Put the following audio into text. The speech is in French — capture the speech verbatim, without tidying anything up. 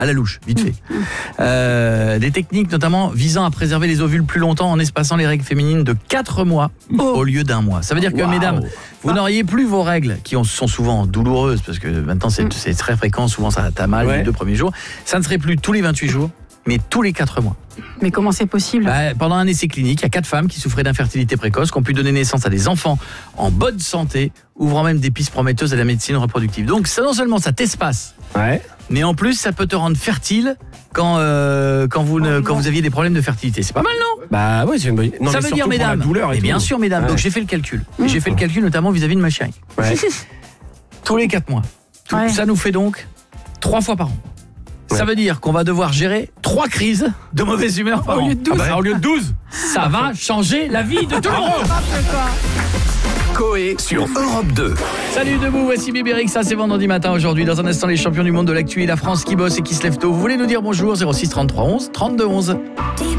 à la louche, vite fait. Euh, des techniques notamment visant à préserver les ovules plus longtemps en espaçant les règles féminines de quatre mois oh. au lieu d'un mois. Ça veut dire que, wow. mesdames, vous n'auriez plus vos règles, qui sont souvent douloureuses, parce que maintenant c'est, c'est très fréquent, souvent ça t'a mal ouais. les deux premiers jours. Ça ne serait plus tous les vingt-huit jours, mais tous les quatre mois. Mais comment c'est possible ? bah, Pendant un essai clinique, il y a quatre femmes qui souffraient d'infertilité précoce, qui ont pu donner naissance à des enfants en bonne santé, ouvrant même des pistes prometteuses à la médecine reproductive. Donc ça, non seulement ça t'espace, ouais. mais en plus ça peut te rendre fertile quand, euh, quand, vous, ne, quand vous aviez des problèmes de fertilité. C'est pas mal, non ? Bah oui, c'est une bonne... non, ça veut dire, mesdames, et, et bien sûr, mesdames, ouais. donc j'ai fait le calcul. Mmh. J'ai fait le calcul notamment vis-à-vis de ma chérie. Ouais. Tous les quatre mois. Tout, ouais. Ça nous fait donc trois fois par an. Ouais. Ça veut dire qu'on va devoir gérer trois crises de mauvaise humeur par au an. lieu de douze. Ah bah, au lieu de douze. Ça va changer la vie de tout le monde. Coé sur Europe deux. Salut debout, voici Bébéric, ça c'est vendredi matin aujourd'hui. Dans un instant, les champions du monde de l'actu et la France qui bosse et qui se lève tôt. Vous voulez nous dire bonjour ? zéro six trente-trois onze trente-deux onze.